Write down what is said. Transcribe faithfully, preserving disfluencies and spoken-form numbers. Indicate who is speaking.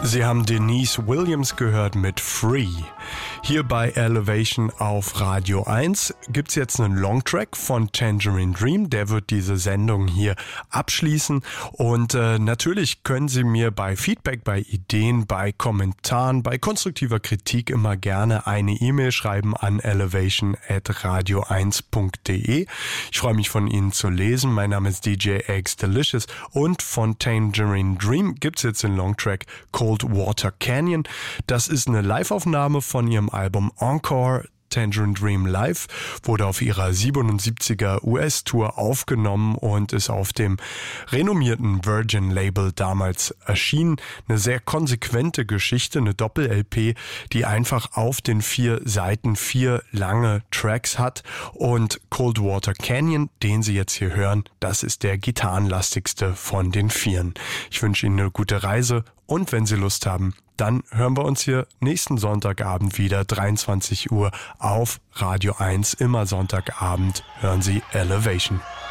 Speaker 1: Sie haben Denise Williams gehört mit Free. Hier bei Elevation auf Radio eins gibt's jetzt einen Longtrack von Tangerine Dream. Der wird diese Sendung hier abschließen. Und äh, natürlich können Sie mir bei Feedback, bei Ideen, bei Kommentaren, bei konstruktiver Kritik immer gerne eine E-Mail schreiben an elevation at radio eins punkt de. Ich freue mich, von Ihnen zu lesen. Mein Name ist D J Eggs Delicious und von Tangerine Dream gibt's jetzt den Longtrack Cold Water Canyon. Das ist eine Live-Aufnahme von ihrem Album Encore. Tangerine Dream Live wurde auf ihrer siebenundsiebziger U S-Tour aufgenommen und ist auf dem renommierten Virgin-Label damals erschienen. Eine sehr konsequente Geschichte, eine Doppel-L P, die einfach auf den vier Seiten vier lange Tracks hat. Und Cold Water Canyon, den Sie jetzt hier hören, das ist der gitarrenlastigste von den vieren. Ich wünsche Ihnen eine gute Reise und wenn Sie Lust haben, dann hören wir uns hier nächsten Sonntagabend wieder, dreiundzwanzig Uhr auf Radio eins. Immer Sonntagabend hören Sie Elevation.